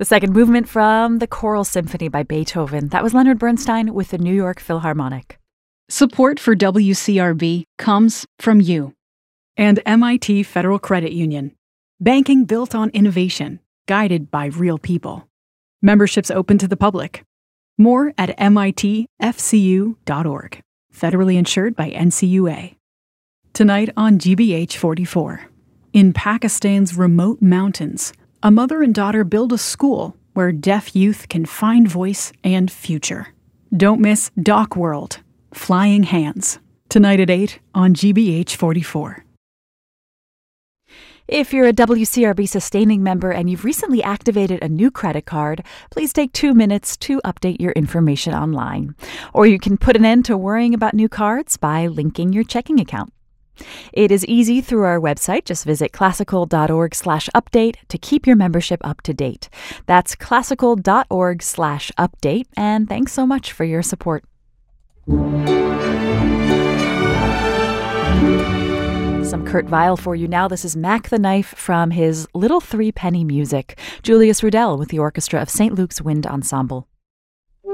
The second movement from the Choral Symphony by Beethoven. That was Leonard Bernstein with the New York Philharmonic. Support for WCRB comes from you and MIT Federal Credit Union. Banking built on innovation, guided by real people. Memberships open to the public. More at mitfcu.org. Federally insured by NCUA. Tonight on GBH 44. In Pakistan's remote mountains, a mother and daughter build a school where deaf youth can find voice and future. Don't miss Doc World, Flying Hands. Tonight at 8 on GBH 44. If you're a WCRB sustaining member and you've recently activated a new credit card, please take 2 minutes to update your information online. Or you can put an end to worrying about new cards by linking your checking account. It is easy through our website. Just visit classical.org/update to keep your membership up to date. That's classical.org/update, and thanks so much for your support. Some Kurt Weill for you now. This is Mac the Knife from his Little Three Penny Music. Julius Rudel with the Orchestra of St. Luke's Wind Ensemble.